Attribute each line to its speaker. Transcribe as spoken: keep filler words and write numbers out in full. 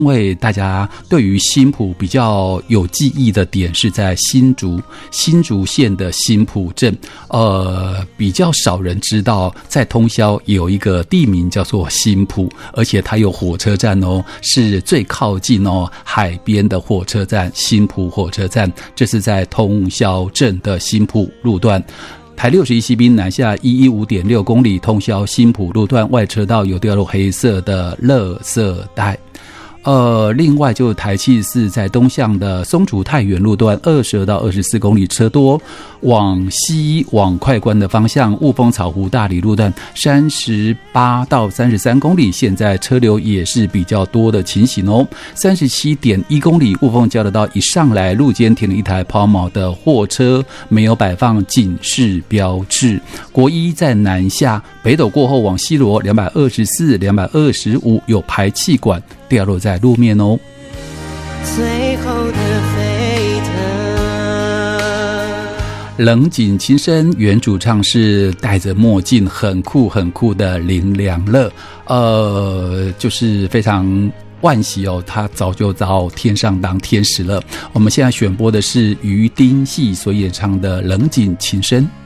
Speaker 1: 因为大家对于新埔比较有记忆的点是在新竹新竹县的新埔镇，呃，比较少人知道在通霄有一个地名叫做新埔，而且它有火车站哦，是最靠近哦海边的火车站，新埔火车站，这是在通霄镇的新埔路段。台六十一西滨南下一一五点六公里，通霄新埔路段外车道有掉入黑色的垃圾袋。呃，另外就是台七四在东向的松竹太原路段二十二到二十四公里车多，往西往快关的方向雾峰草湖大里路段三十八到三十三公里，现在车流也是比较多的情形哦。三十七点一公里雾峰交流道一上来路肩停了一台抛锚的货车，没有摆放警示标志。国一在南下北斗过后往西螺两百二十四、两百二十五有排气管掉落在路面哦。最后的沸腾，冷井情深原主唱是戴着墨镜很酷很酷的林良乐，呃，就是非常惋惜哦，他早就到天上当天使了。我们现在选播的是于丁系所演唱的冷井情深。